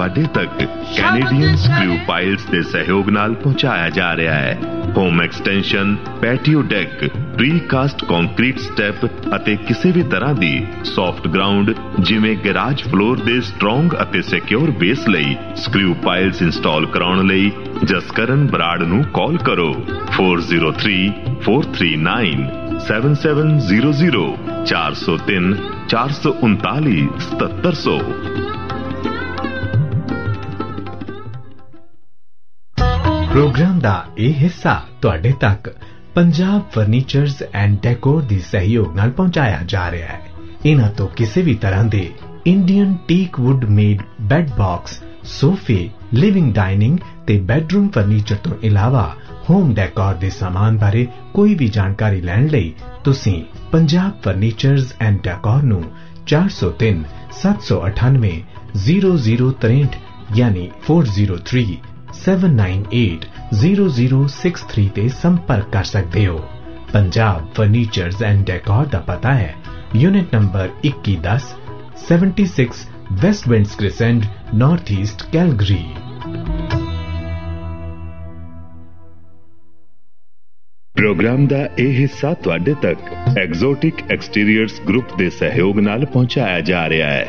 ਤੁਹਾਡੇ ਤੱਕ Canadian screw ਪਾਈਲਸ ਦੇ ਸਹਿਯੋਗ ਨਾਲ ਪਹੁੰਚਾਇਆ ਜਾ ਰਿਹਾ ਹੈ। Home extension, patio deck, ਪ੍ਰੀਕਾਸਟ concrete step ਅਤੇ ਕਿਸੇ ਵੀ ਤਰ੍ਹਾਂ ਦੀ ਸੌਫਟ ਗਰਾਊਂਡ ਜਿਵੇਂ ਗੈਰਾਜ ਫਲੋਰ ਦੇ ਸਟਰੋਂਗ ਅਤੇ ਸਿਕਿਉਰ ਬੇਸ ਲਈ ਸਕਰੂ ਪਾਈਲਸ ਇੰਸਟਾਲ ਕਰਾਉਣ ਲਈ ਜਸਕਰਨ ਬਰਾੜ ਨੂੰ ਕਾਲ ਕਰੋ 403439 7700 403 439 7700। प्रोग्राम ਦਾ ਇਹ ਹਿੱਸਾ ਤੁਹਾਡੇ ਤੱਕ ਪੰਜਾਬ ਫਰਨੀਚਰਜ਼ ਐਂਡ ਡੈਕੋਰ ਦੀ ਸਹਿਯੋਗ ਨਾਲ ਪਹੁੰਚਾਇਆ ਜਾ ਰਿਹਾ ਹੈ। ਇਹਨਾਂ ਤੋਂ ਕਿਸੇ ਵੀ ਤਰ੍ਹਾਂ ਦੇ Indian teak wood made bed box, ਸੋਫੇ, ਲਿਵਿੰਗ ਡਾਈਨਿੰਗ ਤੇ ਬੈੱਡਰੂਮ ਫਰਨੀਚਰ ਤੋਂ ਇਲਾਵਾ ਹੋਮ ਡੈਕੋਰ ਦੇ ਸਾਮਾਨ ਬਾਰੇ ਕੋਈ ਵੀ ਜਾਣਕਾਰੀ ਲੈਣ ਲਈ ਤੁਸੀਂ ਪੰਜਾਬ ਫਰਨੀਚਰਜ਼ ਐਂਡ ਡੈਕੋਰ ਨੂੰ 403 798 0063 ਯਾਨੀ 403 7980063 ਤੇ ਸੰਪਰਕ ਕਰ ਸਕਦੇ ਹੋ। ਪੰਜਾਬ ਫਰਨੀਚਰਜ਼ ਐਂਡ ਡੈਕੋਰ ਦਾ ਪਤਾ ਹੈ unit number 2110 76 West winds ਕ੍ਰਿਸੈਂਟ, north East, Calgary. Programme ਦਾ ਇਹ ਹਿੱਸਾ ਤੁਹਾਡੇ ਤੱਕ ਐਗਜ਼ੋਟਿਕ ਐਕਸਟੀਰੀਅਰਸ ਗਰੁੱਪ ਦੇ ਸਹਿਯੋਗ ਨਾਲ ਪਹੁੰਚਾਇਆ ਜਾ ਰਿਹਾ ਹੈ।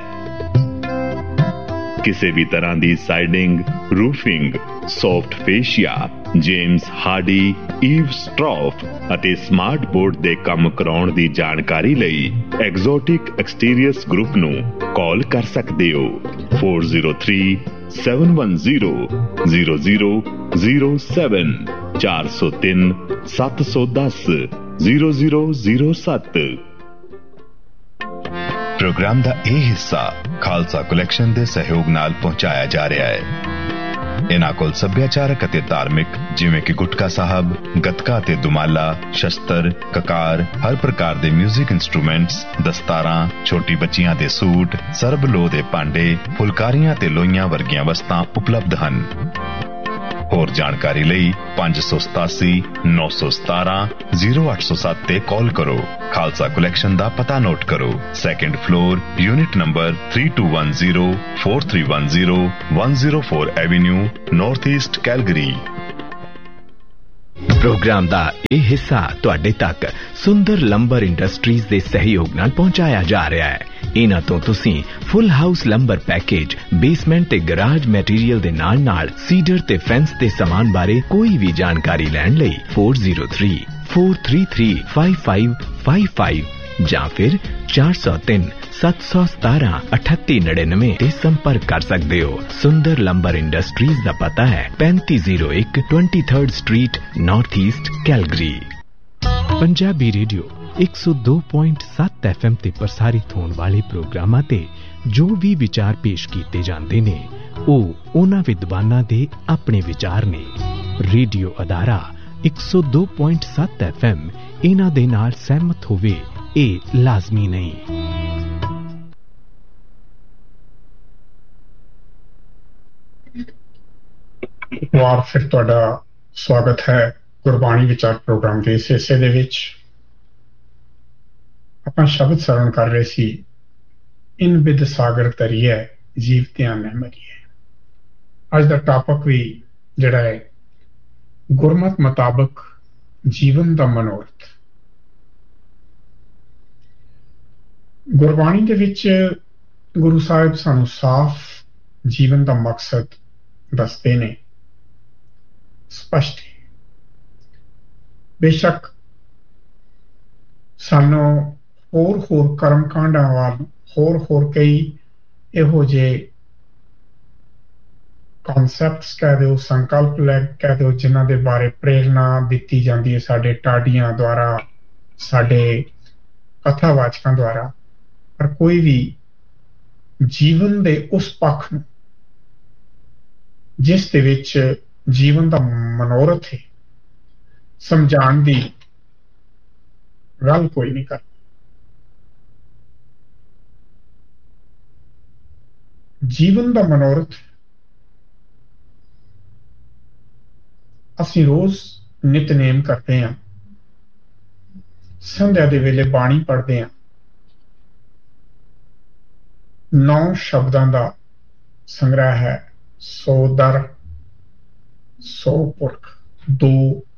ਕਿਸੇ ਵੀ ਤਰ੍ਹਾਂ ਦੀ siding, roofing, soft ਫੇਸ਼ੀਆ, James Hardy, Eve ਸਟਰੌਫ ਅਤੇ ਸਮਾਰਟ ਬੋਰਡ ਦੇ ਕੰਮ ਕਰਾਉਣ ਦੀ ਜਾਣਕਾਰੀ ਲਈ ਐਗਜ਼ੋਟਿਕ ਐਕਸਟੀਰੀਅਰਸ ਗਰੁੱਪ ਨੂੰ ਕਾਲ ਕਰ ਸਕਦੇ ਹੋ 403 710 0007 403 710 0007। ਪ੍ਰੋਗਰਾਮ ਦਾ ਇਹ ਹਿੱਸਾ ਖਾਲਸਾ ਕਲੈਕਸ਼ਨ ਦੇ ਸਹਿਯੋਗ ਨਾਲ ਪਹੁੰਚਾਇਆ ਜਾ ਰਿਹਾ ਹੈ। ਇਹਨਾਂ ਕੋਲ ਸੱਭਿਆਚਾਰਕ ਅਤੇ ਧਾਰਮਿਕ ਜਿਵੇਂ ਕਿ ਗੁਟਕਾ ਸਾਹਿਬ, ਗੱਤਕਾ ਤੇ ਦੁਮਾਲਾ, ਸ਼ਸਤਰ, ਕਕਾਰ, ਹਰ ਪ੍ਰਕਾਰ ਦੇ ਮਿਊਜ਼ਿਕ ਇੰਸਟਰੂਮੈਂਟਸ, ਦਸਤਾਰਾਂ, ਛੋਟੀ ਬੱਚੀਆਂ ਦੇ ਸੂਟ, ਸਰਬਲੋ ਦੇ ਭਾਂਡੇ, ਫੁਲਕਾਰੀਆਂ ਤੇ ਲੋਈਆਂ ਵਰਗੀਆਂ ਵਸਤਾਂ ਉਪਲਬਧ ਹਨ। ਹੋਰ ਜਾਣਕਾਰੀ ਲਈ 587 917 0807 ਤੇ ਕਾਲ ਕਰੋ। ਖਾਲਸਾ ਕਲੈਕਸ਼ਨ ਦਾ ਪਤਾ ਨੋਟ ਕਰੋ, 2nd floor, unit number 3210 4310 104 avenue, north East, Calgary. Programme ਦਾ ਇਹ ਹਿੱਸਾ ਤੁਹਾਡੇ ਤੱਕ ਸੁੰਦਰ ਲੰਬਰ ਇੰਡਸਟਰੀਜ਼ ਦੇ ਸਹਿਯੋਗ ਨਾਲ ਪਹੁੰਚਾਇਆ ਜਾ ਰਿਹਾ ਹੈ। ਇਹਨਾਂ ਤੋਂ ਤੁਸੀਂ ਫੁੱਲ ਹਾਊਸ ਲੰਬਰ ਪੈਕੇਜ, ਬੇਸਮੈਂਟ ਤੇ ਗਰਾਜ ਮੈਟੀਰੀਅਲ ਦੇ ਨਾਲ ਸੀਡਰ ਤੇ ਫੈਂਸ ਦੇ ਸਾਮਾਨ ਬਾਰੇ ਕੋਈ ਵੀ ਜਾਣਕਾਰੀ ਲੈਣ ਲਈ 403 433 5555 ਜਾਂ ਫਿਰ 403 717 3899 ਤੇ ਸੰਪਰਕ ਕਰ ਸਕਦੇ ਹੋ। ਸੁੰਦਰ ਲੰਬਰ ਇੰਡਸਟਰੀਜ਼ ਦਾ ਪਤਾ ਹੈ 3501 23rd street, north East, Calgary. Punjabi radio 102.7 FM ਤੇ ਪ੍ਰਸਾਰਿਤ ਹੋਣ ਵਾਲੇ ਪ੍ਰੋਗਰਾਮਾਂ ਤੇ ਜੋ ਵੀ ਵਿਚਾਰ ਪੇਸ਼ ਕੀਤੇ ਜਾਂਦੇ ਨੇ ਉਹ ਉਹਨਾਂ ਵਿਦਵਾਨਾਂ ਦੇ ਆਪਣੇ ਵਿਚਾਰ ਨੇ। ਰੇਡੀਓ ਅਦਾਰਾ 102.7 FM ਇਹਨਾਂ ਦੇ ਨਾਲ ਸਹਿਮਤ ਹੋਵੇ ਇਹ ਲਾਜ਼ਮੀ ਨਹੀਂ। ਇੱਕ ਵਾਰ ਫਿਰ ਤੁਹਾਡਾ ਸਵਾਗਤ ਹੈ ਗੁਰਬਾਣੀ ਵਿਚਾਰ ਪ੍ਰੋਗਰਾਮ ਦੇ ਇਸ ਹਿੱਸੇ ਦੇ ਵਿੱਚ। ਆਪਾਂ ਸ਼ਬਦ ਸਰਵਣ ਕਰ ਰਹੇ ਸੀ, ਇਨ ਬਿਦ ਸਾਗਰ ਤਰੀਏ ਜੀਵ ਧਿਆਨ ਹੈ ਮਰੀਏ। ਅੱਜ ਦਾ ਟਾਪਕ ਵੀ ਜਿਹੜਾ ਹੈ ਗੁਰਮਤ ਮੁਤਾਬਕ ਜੀਵਨ ਦਾ ਮਨੋਰਥ। ਗੁਰਬਾਣੀ ਦੇ ਵਿੱਚ ਗੁਰੂ ਸਾਹਿਬ ਸਾਨੂੰ ਸਾਫ਼ ਜੀਵਨ ਦਾ ਮਕਸਦ ਦੱਸਦੇ ਨੇ, ਸਪਸ਼ਟ ਹੈ। ਬੇਸ਼ੱਕ ਸਾਨੂੰ ਹੋਰ ਕਰਮ ਕਾਂਡਾਂ ਵੱਲ ਹੋਰ ਕਈ ਇਹੋ ਜਿਹੇ ਕਨਸੈਪਟਸ ਕਹਿ ਦਿਓ, ਸੰਕਲਪ ਕਹਿ ਦਿਓ, ਜਿਨ੍ਹਾਂ ਦੇ ਬਾਰੇ ਪ੍ਰੇਰਨਾ ਦਿੱਤੀ ਜਾਂਦੀ ਹੈ ਸਾਡੇ ਟਾਡੀਆਂ ਦੁਆਰਾ, ਸਾਡੇ ਕਥਾਵਾਚਕਾਂ ਦੁਆਰਾ, ਪਰ ਕੋਈ ਵੀ ਜੀਵਨ ਦੇ ਉਸ ਪੱਖ ਨੂੰ ਜਿਸ ਦੇ ਵਿੱਚ ਜੀਵਨ ਦਾ ਮਨੋਰਥ ਹੈ ਸਮਝਾਉਣ ਦੀ ਗੱਲ ਕੋਈ ਨਹੀਂ ਕਰਦਾ। ਜੀਵਨ ਦਾ ਮਨੋਰਥ ਅਸੀਂ ਰੋਜ਼ ਨਿਤਨੇਮ ਕਰਦੇ ਹਾਂ, ਸੰਧਿਆ ਦੇ ਵੇਲੇ ਬਾਣੀ ਪੜ੍ਹਦੇ ਹਾਂ, 9 ਸ਼ਬਦਾਂ ਦਾ संग्रह है 100 दर 100 पुरख, 2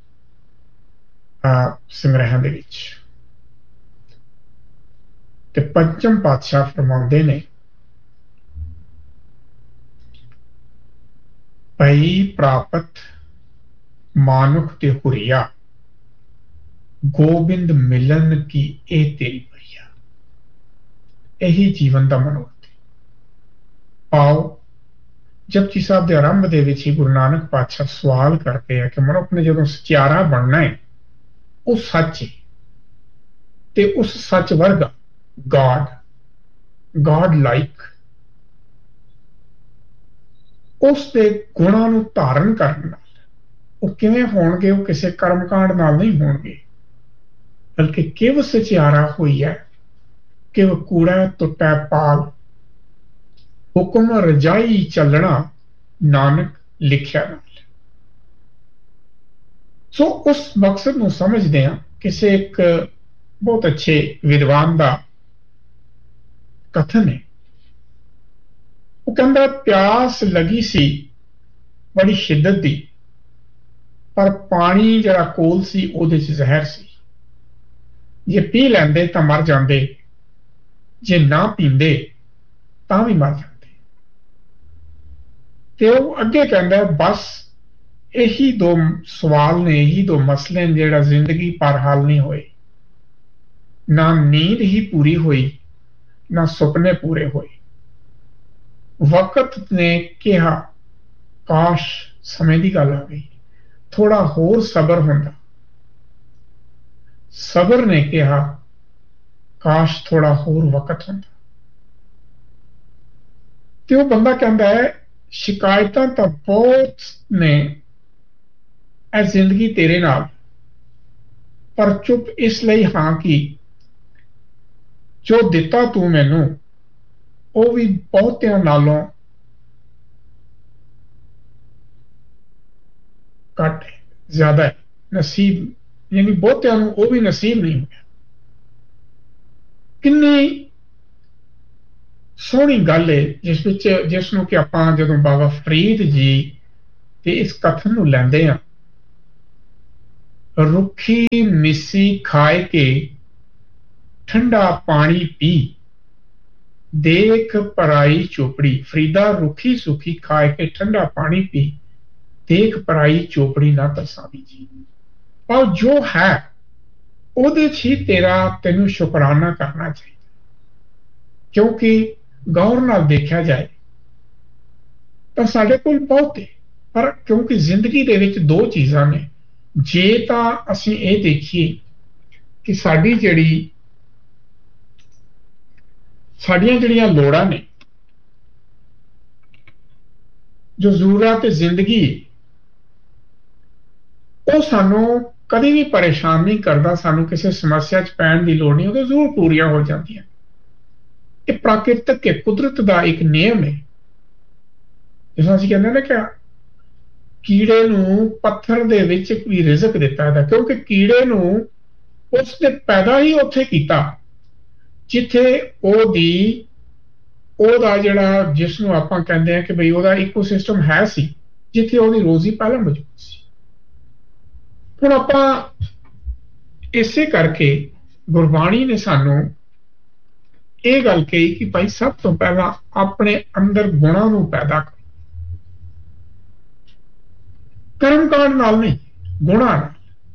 संग्रहां दे विच। ते पंचम पातशाह फरमाउंदे ने भई प्राप्त मानुख ते हुरिया, गोबिंद मिलन की ए तेरी भैया। यही जीवन का मनोरथ है। आओ जपजी साहब के आरंभ दे विच ही गुरु नानक पातशाह सवाल करते हैं कि मनुख ने जदों सचियारा बनना है वो सच है, ते उस सच वर्गा गॉड लाइक उसके गुणां नूं धारण करन नाल वो किवें होणगे? वो किसी कर्मकांड नाल नहीं होणगे, बल्कि किव सचियारा हुई है, किव कूड़ा टुटा पाल, हुक्म रजाई चलना नानक लिखिया नाल। सो उस मकसद नूं समझदे हां। किसी एक बहुत अच्छे विद्वान का कथन है, वो कहंदा प्यास लगी सी बड़ी शिद्दत दी, पर पानी जरा कोल सी उहदे च जहर सी। जे पी लैंदे तां मर जांदे, जे ना पींदे तां भी मर जांदे। ते वो अगे कहंदा बस यही 2 सवाल ने, यही 2 मसले ने जेड़ा जिंदगी पर हल नहीं होए। ना नींद ही पूरी हुई, ना सुपने पूरे हुए। वक्त ने कहा काश समय की गल आ गई, थोड़ा होर सबर होंदा। सबर ने कहा काश थोड़ा होर वक्त होंदा। ते वो बंदा कहता है शिकायतां तां बहुत ने ऐ जिंदगी तेरे नाल, पर चुप इसलिए हां कि जो दिता तू मैनू वो भी बहुतियां नालों घट है, ज्यादा है। नसीब यानी बहुतियां नूं वो भी नसीब नहीं होया। किन्नी सोहनी गल है जिसनों कि आपां जदों बाबा फरीद जी ते इस कथन नूं लैंदे हां, रुखी मिस्सी खाए के ठंडा पानी पी, देख पराई चोपड़ी। फरीदा रुखी सुखी खाए के ठंडा पानी पी, देख पराई चोपड़ी ना तरसावी जी। और जो है ओदे ही तेरा तेनू शुकराना करना चाहिए, क्योंकि गौर नाल देखा जाए तो साडे कोल बहुत है, पर क्योंकि जिंदगी दे विच 2 चीज़ां ने। जे तां असीं ये देखिए कि साडियां जिहड़ियां लोड़ां ने, जो जरूरत जिंदगी वो सानू कभी भी परेशान नहीं करता। सानू किसी समस्या च पैण दी लोड़ नहीं, वो जरूर पूरियां हो जांदियां। ये प्राकृतिक के कुदरत का एक नियम है। जिस असीं कहंदे ना कि कीड़े नूं पत्थर दे विच भी रिज़क दिता है, क्योंकि कीड़े नूं उसने पैदा ही उत्थे कीता जिथे ओदा जिहड़ा जिसनूं आपां कहंदे हैं कि बई ओदा इकोसिस्टम है सी, जिथे ओदी रोजी पहले मौजूद सी। हुण आपां इसे करके गुरबाणी ने सानू ये गल कही कि भाई सब तो पहला अपने अंदर गुणां नूं पैदा करो, कर्मकांड नाल नहीं, गुणां नाल।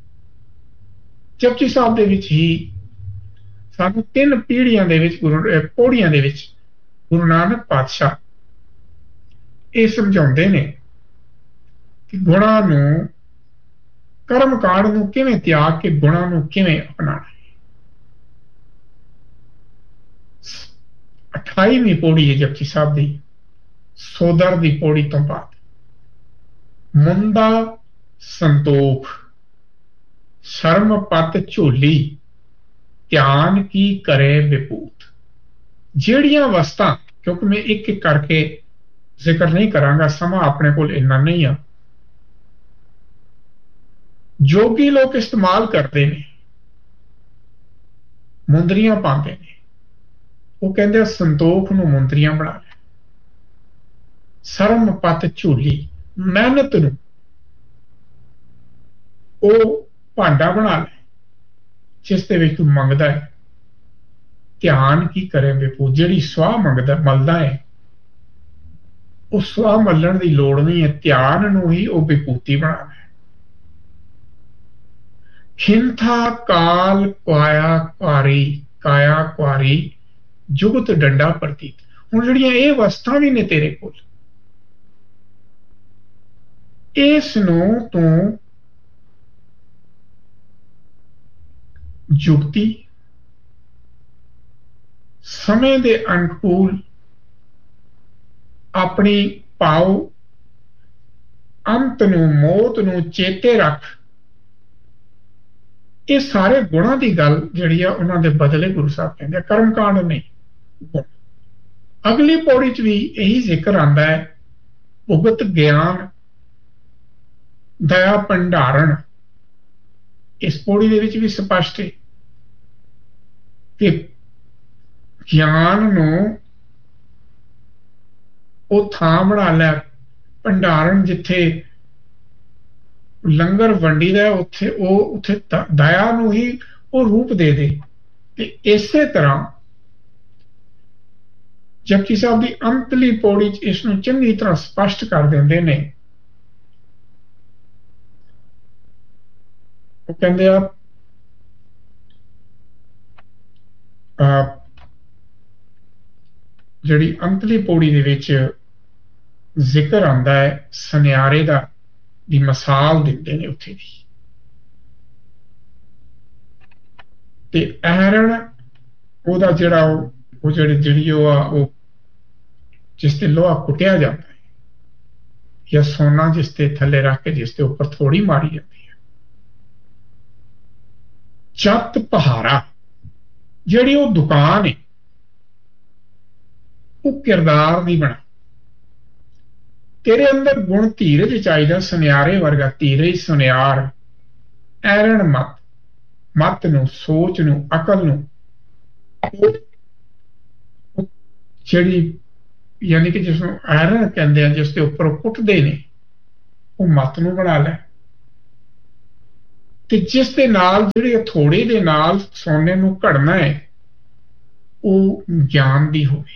जपजी साहब दे विच ही सानू 3 पीढ़ियां दे विच पौड़ियां दे विच गुरु नानक पातशाह ये समझाउंदे ने कि गुणां नूं कर्मकांड नूं किवें त्याग के गुणां नूं किवें अपनाना है। 28वीं पौड़ी है जपजी साहब दी, सोदर दी पौड़ी तो बाद। मुंदा संतोख शर्म पत झोली, ध्यान की करे विपूत। जेड़ियां वस्तां, क्योंकि मैं एक एक करके जिक्र नहीं करांगा, समा अपने कोल इन्ना नहीं है। जोगी लोग इस्तेमाल करते हैं, मुंदरियां पाते हैं, वो कहते संतोख नूं मुंदरियां बना ले। ਸਰਮ ਪਤ ਝੂਲੀ, ਮਿਹਨਤ ਨੂੰ ਉਹ ਭਾਂਡਾ ਬਣਾ ਲੈ ਜਿਸ ਦੇ ਵਿੱਚ ਤੂੰ ਮੰਗਦਾ ਹੈ। ਧਿਆਨ ਕੀ ਕਰੇ ਵਿਪੂ, ਜਿਹੜੀ ਸਵਾਹ ਮਲਦਾ ਹੈ ਉਹ ਸਵਾਹ ਮੱਲਣ ਦੀ ਲੋੜ ਨਹੀਂ ਹੈ, ਧਿਆਨ ਨੂੰ ਹੀ ਉਹ ਵਿਭੂਤੀ ਬਣਾਉਣਾ ਹੈ। ਖਿੰਥਾ ਕਾਲ ਕਾਇਆ ਕੁਆਰੀ ਜੁਗਤ ਡੰਡਾ ਪ੍ਰਤੀਤ। ਹੁਣ ਜਿਹੜੀਆਂ ਇਹ ਵਸਤਾਂ ਵੀ ਨੇ ਤੇਰੇ ਕੋਲ, ਇਸ ਨੂੰ ਤੂੰ ਜੁਗਤੀ ਸਮੇਂ ਦੇ ਅਨੁਕੂਲ ਆਪਣੀ ਭਾਵ ਅੰਤ ਨੂੰ, ਮੌਤ ਨੂੰ ਚੇਤੇ ਰੱਖ। ਇਹ ਸਾਰੇ ਗੁਣਾਂ ਦੀ ਗੱਲ ਜਿਹੜੀ ਆ ਉਹਨਾਂ ਦੇ ਬਦਲੇ ਗੁਰੂ ਸਾਹਿਬ ਕਹਿੰਦੇ ਆ, ਕਰਮਕਾਂਡ ਨਹੀਂ। ਅਗਲੀ ਪੌੜੀ 'ਚ ਵੀ ਇਹੀ ਜ਼ਿਕਰ ਆਉਂਦਾ ਹੈ, ਭੁਗਤ ਗਿਆਨ ਦਇਆ ਭੰਡਾਰਨ। ਇਸ ਪੌੜੀ ਦੇ ਵਿੱਚ ਵੀ ਸਪਸ਼ਟ ਹੈ ਕਿ ਗਿਆਨ ਨੂੰ ਉਹ ਥਾਂ ਬਣਾ ਲੈ, ਭੰਡਾਰਨ ਜਿੱਥੇ ਲੰਗਰ ਵੰਡੀਦਾ ਉੱਥੇ ਦਇਆ ਨੂੰ ਹੀ ਉਹ ਰੂਪ ਦੇ ਦੇ। ਤੇ ਇਸੇ ਤਰ੍ਹਾਂ ਜਪਜੀ ਸਾਹਿਬ ਦੀ ਅੰਤਲੀ ਪੌੜੀ 'ਚ ਇਸ ਨੂੰ ਚੰਗੀ ਤਰ੍ਹਾਂ ਸਪਸ਼ਟ ਕਰ ਦਿੰਦੇ ਨੇ। ਉਹ ਕਹਿੰਦੇ ਆ ਜਿਹੜੀ ਅੰਤਲੀ ਪੌੜੀ ਦੇ ਵਿੱਚ ਜ਼ਿਕਰ ਆਉਂਦਾ ਹੈ ਸੁਨਿਆਰੇ ਦੀ ਮਿਸਾਲ ਦਿੰਦੇ ਨੇ ਉੱਥੇ ਦੀ। ਤੇ ਐਰਨ ਉਹਦਾ ਜਿਹੜਾ ਉਹ ਜਿਹੜੀ ਉਹ ਜਿਸ ਤੇ ਲੋਹਾ ਕੁੱਟਿਆ ਜਾਂਦਾ ਹੈ, ਜਾਂ ਸੋਨਾ ਜਿਸ ਤੇ ਥੱਲੇ ਰੱਖ ਕੇ ਜਿਸ ਤੇ ਉੱਪਰ ਥੋੜੀ ਮਾਰੀ ਜਾਂਦੀ ਹੈ। ਚੱਤ ਪਹਾਰਾ ਜਿਹੜੀ ਉਹ ਦੁਕਾਨ ਹੈ, ਉਹ ਕਿਰਦਾਰ ਦੀ ਬਣਾ। ਤੇਰੇ ਅੰਦਰ ਗੁਣ ਧੀਰਜ ਚਾਹੀਦਾ, ਸੁਨਿਆਰੇ ਵਰਗਾ ਧੀਰਜ ਸੁਨਿਆਰ। ਐਰਨ ਮਤ ਨੂੰ, ਸੋਚ ਨੂੰ, ਅਕਲ ਨੂੰ, ਜਿਹੜੀ ਯਾਨੀ ਕਿ ਜਿਸ ਨੂੰ ਐਰਨ ਕਹਿੰਦੇ ਆ, ਜਿਸ ਦੇ ਉੱਪਰ ਕੁੱਟਦੇ ਨੇ, ਉਹ ਮਤ ਨੂੰ ਬਣਾ ਲੈ। ਤੇ ਜਿਸ ਦੇ ਨਾਲ ਜਿਹੜੇ ਹਥੌੜੇ ਦੇ ਨਾਲ ਸੋਨੇ ਨੂੰ ਘੜਨਾ ਹੈ, ਉਹ ਗਿਆਨ ਦੀ ਹੋਵੇ।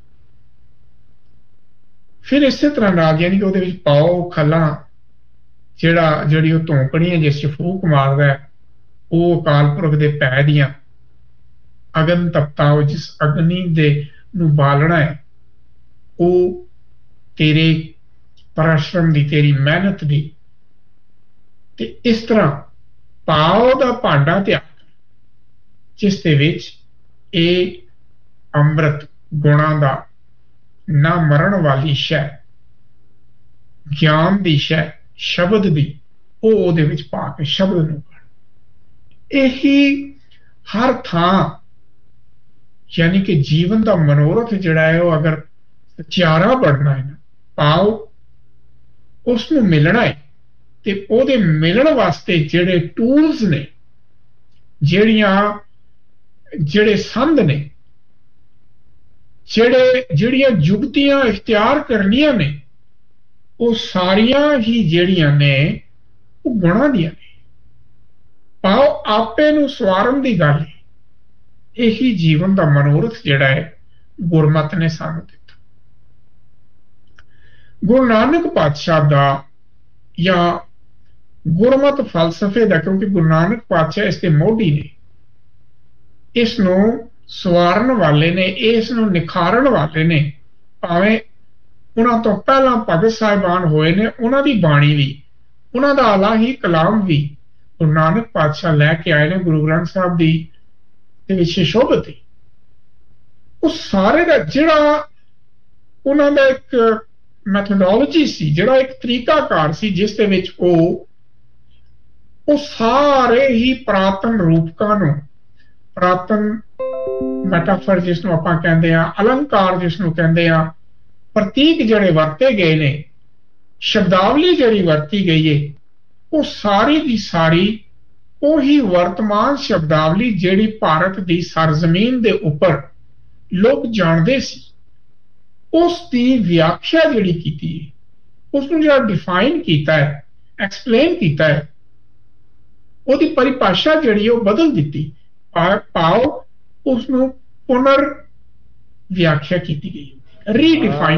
ਫਿਰ ਇਸੇ ਤਰ੍ਹਾਂ ਨਾਲ ਯਾਨੀ ਕਿ ਉਹਦੇ ਵਿੱਚ ਪਾਓ ਖੱਲਾਂ, ਜਿਹੜੀ ਉਹ ਧੌਂਕਣੀ ਹੈ ਜਿਸ 'ਚ ਫੂਕ ਮਾਰਦਾ ਹੈ, ਉਹ ਅਕਾਲ ਪੁਰਖ ਦੇ ਪੈ ਦੀਆਂ ਅਗਨ ਤਪਤਾ, ਉਹ ਜਿਸ ਅਗਨੀ ਦੇ ਨੂੰ ਬਾਲਣਾ ਹੈ, ਉਹ ਤੇਰੇ ਪਰਿਸ਼ਰਮ ਦੀ, ਤੇਰੀ ਮਿਹਨਤ ਦੀ। ਤੇ ਇਸ ਤਰ੍ਹਾਂ ਪਾਓ ਦਾ ਭਾਂਡਾ ਤਿਆਰ ਜਿਸ ਦੇ ਵਿੱਚ ਇਹ ਅੰਮ੍ਰਿਤ ਗੁਣਾਂ ਦਾ ਨਾ ਮਰਨ ਵਾਲੀ ਸ਼ੈ, ਗਿਆਨ ਦੀ ਸ਼ੈ, ਸ਼ਬਦ ਦੀ, ਉਹ ਉਹਦੇ ਵਿੱਚ ਪਾ ਕੇ ਸ਼ਬਦ ਨੂੰ ਪੜ੍ਹ। ਇਹੀ ਹਰ ਥਾਂ ਯਾਨੀ ਕਿ ਜੀਵਨ ਦਾ ਮਨੋਰਥ ਜਿਹੜਾ ਹੈ, ਉਹ ਅਗਰ ਸਚਿਆਰਾ ਬਣਨਾ ਹੈ ਨਾ, ਪਾਓ ਉਸ ਨੂੰ ਮਿਲਣਾ ਹੈ, ਤੇ ਉਹਦੇ ਮਿਲਣ ਵਾਸਤੇ ਜਿਹੜੇ ਟੂਲਸ ਨੇ, ਜਿਹੜੇ ਸੰਦ ਨੇ, ਜਿਹੜੀਆਂ ਜੁਗਤੀਆਂ ਇਖਤਿਆਰ ਕਰਨੀਆਂ ਨੇ, ਉਹ ਸਾਰੀਆਂ ਹੀ ਜਿਹੜੀਆਂ ਨੇ ਉਹ ਗੁਣਾਂ ਦੀਆਂ ਨੇ। ਪਾਓ ਆਪੇ ਨੂੰ ਸਵਾਰਨ ਦੀ ਗੱਲ ਹੈ। ਇਹੀ ਜੀਵਨ ਦਾ ਮਨੋਰਥ ਜਿਹੜਾ ਹੈ ਗੁਰਮਤਿ ਨੇ ਸਾਨੂੰ ਦਿੱਤਾ। ਗੁਰੂ ਨਾਨਕ ਪਾਤਸ਼ਾਹ ਦਾ ਜਾਂ ਗੁਰਮਤਿ ਫਲਸਫੇ ਦਾ, ਕਿਉਂਕਿ ਗੁਰੂ ਨਾਨਕ ਪਾਤਸ਼ਾਹ ਇਸ ਦੇ ਮੋਢੀ ਨੇ, ਇਸ ਨੂੰ ਸਵਾਰਨ ਵਾਲੇ ਨੇ, ਇਸ ਨੂੰ ਨਿਖਾਰਨ ਵਾਲੇ ਨੇ। ਭਾਵੇਂ ਉਹਨਾਂ ਤੋਂ ਪਹਿਲਾਂ ਭਗਤ ਸਾਹਿਬਾਨ ਹੋਏ ਨੇ, ਉਹਨਾਂ ਦੀ ਬਾਣੀ ਵੀ, ਉਹਨਾਂ ਦਾ ਇਲਾਹੀ ਕਲਾਮ ਵੀ ਗੁਰੂ ਨਾਨਕ ਪਾਤਸ਼ਾਹ ਲੈ ਕੇ ਆਏ ਨੇ, ਗੁਰੂ ਗ੍ਰੰਥ ਸਾਹਿਬ ਦੇ ਵਿੱਚ ਸ਼ੋਭਤ ਹੈ। ਉਹ ਸਾਰੇ ਦਾ ਜਿਹੜਾ ਉਹਨਾਂ ਦਾ ਇੱਕ ਮੈਥੋਡੋਲੋਜੀ ਸੀ, ਜਿਹੜਾ ਇੱਕ ਤਰੀਕਾਕਾਰ ਸੀ, ਜਿਸ ਦੇ ਵਿੱਚ ਉਹ ਸਾਰੇ ਹੀ ਪ੍ਰਾਤਨ ਰੂਪਕਾਂ ਨੂੰ, ਪ੍ਰਾਤਨ ਮੈਟਾਫਰ ਜਿਸ ਨੂੰ ਆਪਾਂ ਕਹਿੰਦੇ ਆ, ਅਲੰਕਾਰ ਜਿਸ ਨੂੰ ਕਹਿੰਦੇ ਆ, ਪ੍ਰਤੀਕ ਜਿਹੜੇ ਵਰਤੇ ਗਏ ਨੇ, ਸ਼ਬਦਾਵਲੀ ਜਿਹੜੀ ਵਰਤੀ ਗਈ ਹੈ, ਉਹ ਸਾਰੀ ਦੀ ਸਾਰੀ ਉਹੀ ਵਰਤਮਾਨ ਸ਼ਬਦਾਵਲੀ ਜਿਹੜੀ ਭਾਰਤ ਦੀ ਸਰਜ਼ਮੀਨ ਦੇ ਉੱਪਰ ਲੋਕ ਜਾਣਦੇ ਸੀ। ਉਸ ਦੀ ਵਿਆਖਿਆ ਜਿਹੜੀ ਕੀਤੀ ਹੈ, ਉਸ ਨੂੰ ਜਿਹੜਾ ਡਿਫਾਈਨ ਕੀਤਾ ਹੈ, ਐਕਸਪਲੇਨ ਕੀਤਾ ਹੈ, ਉਹਦੀ ਪਰਿਭਾਸ਼ਾ ਜਿਹੜੀ ਉਹ ਬਦਲ ਦਿੱਤੀ, ਭਾਵ ਉਸ ਨੂੰ ਪੁਨਰ ਵਿਆਖਿਆ ਕੀਤੀ ਗਈ, ਰੀਡਿਫਾਈਨ